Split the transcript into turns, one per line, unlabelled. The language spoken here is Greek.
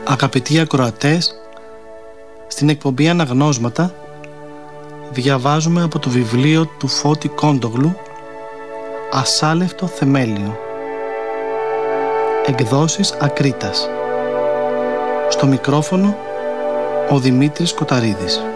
Αγαπητοί ακροατές, στην εκπομπή Αναγνώσματα διαβάζουμε από το βιβλίο του Φώτη Κόντογλου «Ασάλευτο θεμέλιο», εκδόσεις Ακρίτας. Στο μικρόφωνο ο Δημήτρης Κοταρίδης.